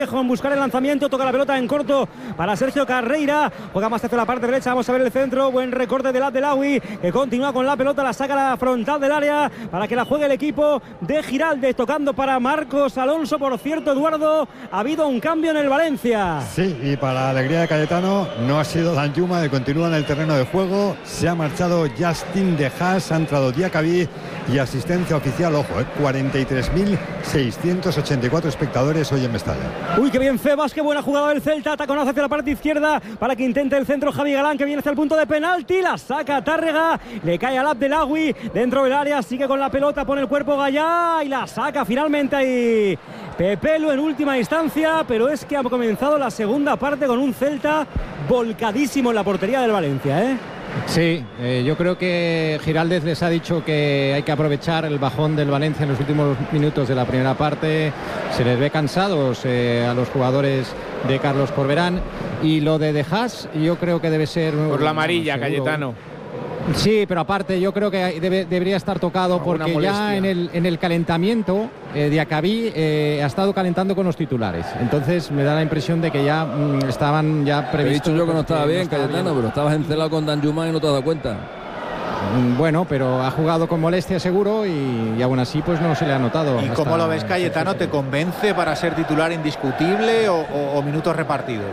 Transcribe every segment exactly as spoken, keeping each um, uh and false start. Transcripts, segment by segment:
En buscar el lanzamiento, toca la pelota en corto para Sergio Carreira, juega más hacia la parte derecha, vamos a ver el centro, buen recorte del Abdelawi, que continúa con la pelota, la saca a la frontal del área para que la juegue el equipo de Giraldez, tocando para Marcos Alonso. Por cierto, Eduardo, ha habido un cambio en el Valencia. Sí, y para la alegría de Cayetano, no ha sido Danjuma, que continúa en el terreno de juego, se ha marchado Justin de Haas, ha entrado Diacabí y asistencia oficial, ojo, eh, cuarenta y tres mil seiscientos ochenta y cuatro espectadores hoy en Mestalla. Uy, qué bien Febas, qué buena jugada del Celta, taconazo hacia la parte izquierda para que intente el centro Javi Galán, que viene hacia el punto de penalti, la saca Tárrega, le cae al Abdelawi dentro del área, sigue con la pelota, pone el cuerpo Gallá y la saca finalmente ahí Pepelu en última instancia, pero es que ha comenzado la segunda parte con un Celta volcadísimo en la portería del Valencia, ¿eh? Sí, eh, yo creo que Giraldez les ha dicho que hay que aprovechar el bajón del Valencia en los últimos minutos de la primera parte. Se les ve cansados eh, a los jugadores de Carlos Corberán, y lo de De Haas yo creo que debe ser por la amarilla, seguro. Cayetano. Sí, pero aparte yo creo que debe, debería estar tocado no, porque ya en el, en el calentamiento eh, Diacabí eh, ha estado calentando con los titulares. Entonces me da la impresión de que ya mmm, estaban ya previstos. He dicho yo que no estaba bien, no estaba Cayetano, bien. pero estabas encelado con Danjuma y no te has dado cuenta. Bueno, pero ha jugado con molestia seguro y, y aún así pues no se le ha notado. ¿Y cómo lo ves, Cayetano? ¿Te convence para ser titular indiscutible o, o, o minutos repartidos?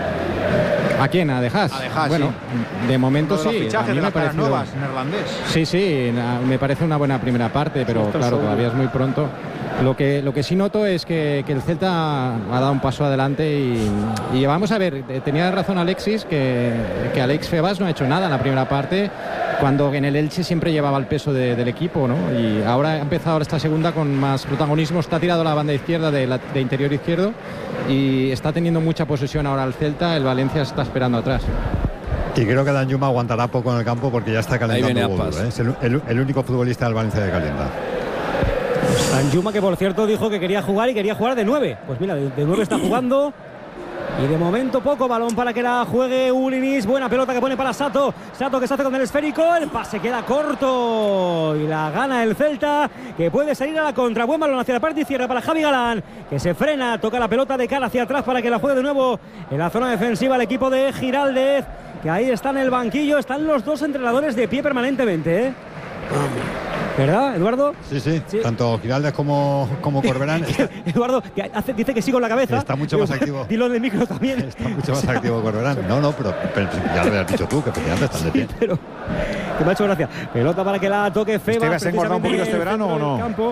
¿A quién? ¿A De Haas? A De Haas, bueno, sí. De momento Uno de los sí. fichajes a mí de me las caras parecido... nuevas, neerlandés. Sí, sí, me parece una buena primera parte, pero claro, todavía es muy pronto. Lo que, lo que sí noto es que, que el Celta ha dado un paso adelante y, y vamos a ver, tenía razón Alexis, que, que Alex Febas no ha hecho nada en la primera parte, cuando en el Elche siempre llevaba el peso de, del equipo, ¿no? Y ahora ha empezado esta segunda con más protagonismo, está tirado a la banda izquierda de, la, de interior izquierdo y está teniendo mucha posesión ahora el Celta, el Valencia está esperando atrás. Y creo que Danjuma aguantará poco en el campo porque ya está calentando Hugo Duro, ¿eh? Es el, el, el único futbolista del Valencia que calienta. Danjuma, que por cierto dijo que quería jugar y quería jugar de nueve. Pues mira, de, de nueve está jugando. Y de momento poco balón para que la juegue Ulinis. Buena pelota que pone para Sato. Sato que se hace con el esférico. El pase queda corto. Y la gana el Celta, que puede salir a la contra. Buen balón hacia la parte izquierda para Javi Galán, que se frena. Toca la pelota de cara hacia atrás para que la juegue de nuevo en la zona defensiva el equipo de Giraldez, que ahí está en el banquillo. Están los dos entrenadores de pie permanentemente, ¿eh? ¿Verdad, Eduardo? Sí, sí, sí. Tanto Giraldez como, como Corberán. Está, Eduardo que hace, dice que sí con la cabeza. Está mucho más activo. Dilo en el micro también. Está mucho más activo Corberán. No, no, pero, pero ya lo habías dicho tú, que efectivamente están de pie. Sí, pero que me ha hecho gracia. Pelota para que la toque Febas. ¿Te vas a engordar un poquito este verano o no? Campo.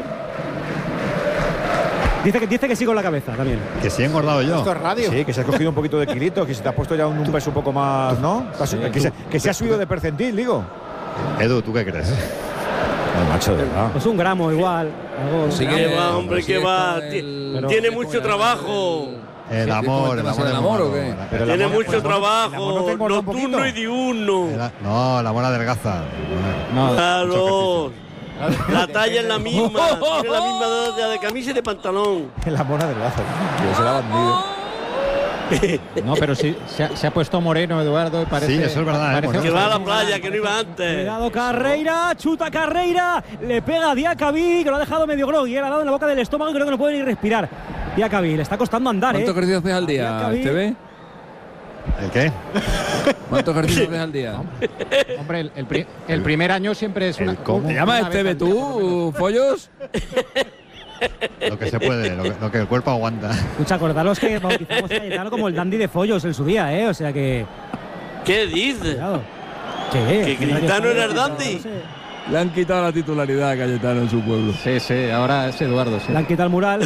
Dice que, dice que sí con la cabeza también. Que sí he engordado yo. Esto es radio. Sí, que se has cogido un poquito de kilito, que se te ha puesto ya un, un peso un poco más, ¿no? Sí, que, tú, se, que se ha subido tú, de percentil, digo. Edu, ¿tú qué crees? No, macho, de verdad. Pues un gramo igual. Algo, Sí, gramo. que va, hombre, que va. El, Tiene mucho trabajo. El amor, el amor, el amor o qué? Pero el Tiene amor- mucho el amor- el amor trabajo, no te engorda un nocturno poquito. y diurno. El, no, el amor adelgaza. No, Claro. La talla es la misma. Tiene la misma talla de camisa y de pantalón. El amor adelgaza. Que será bandido. no, pero sí, se ha, se ha puesto moreno Eduardo y parece. Sí, eso es verdad, ¿eh? parece Moreno. Que va a la playa, que no iba antes. Cuidado Carreira, chuta Carreira, le pega a Diacabí, que lo ha dejado medio grogui, le ha dado en la boca del estómago y creo que no puede ni respirar. Diacabí, le está costando andar, ¿Cuántos ¿eh? ejercicios haces al día, Diacabí. Esteve? ¿El qué? ¿Cuántos ejercicios haces al día? Hombre, el, el, pri- el primer año siempre es una. el cómo. ¿Te llamas una vez Esteve al día, por lo menos. tú, Follos? Lo que se puede, lo que, lo que el cuerpo aguanta. Escucha, acordaros que bautizamos a Cayetano como el dandy de Follos en su día, ¿eh? O sea que. ¿Qué dices? Cuidado. ¿Qué? ¿Que Cayetano era el dandy? No sé. Le han quitado la titularidad a Cayetano en su pueblo. Sí, sí, ahora es Eduardo. Sí. Le han quitado el mural.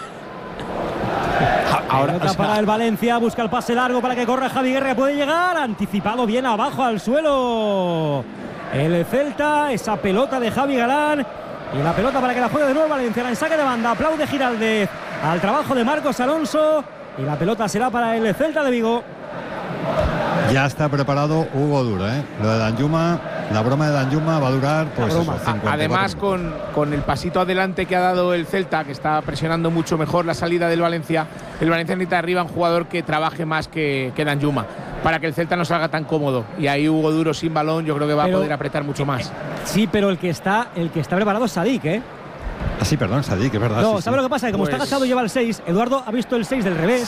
Ahora o sea, para el Valencia, busca el pase largo para que corra Javi Guerra, puede llegar, anticipado bien abajo al suelo el Celta, esa pelota de Javi Galán y la pelota para que la juegue de nuevo Valencia, en saque de banda, aplaude Giraldez al trabajo de Marcos Alonso y la pelota será para el Celta de Vigo. Ya está preparado Hugo Duro, ¿eh? Lo de Danjuma, la broma de Danjuma va a durar, pues eso, cincuenta y cuatro Además, minutos. con, con el pasito adelante que ha dado el Celta, que está presionando mucho mejor la salida del Valencia, el Valencia necesita arriba un jugador que trabaje más que, que Danjuma, para que el Celta no salga tan cómodo. Y ahí Hugo Duro sin balón yo creo que va Pero- a poder apretar mucho más. Sí, pero el que está, el que está preparado es Sadik, ¿eh? Ah, sí, perdón, Sadik, es verdad. No, sí, ¿sabes sí. lo que pasa? Que como Pues- está agachado lleva el seis, Eduardo ha visto el seis del revés.